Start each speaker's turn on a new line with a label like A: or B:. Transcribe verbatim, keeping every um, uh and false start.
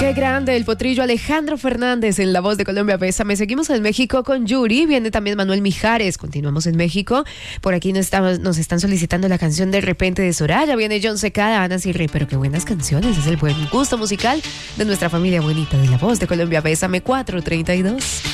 A: Qué grande el potrillo Alejandro Fernández en La Voz de Colombia. Bésame. Seguimos en México con Yuri. Viene también Manuel Mijares. Continuamos en México. Por aquí nos, estamos, nos están solicitando la canción De Repente de Soraya. Viene John Secada, Ana Cirre. Pero qué buenas canciones. Es el buen gusto musical de nuestra familia bonita de La Voz de Colombia. Bésame. cuatro treinta y dos.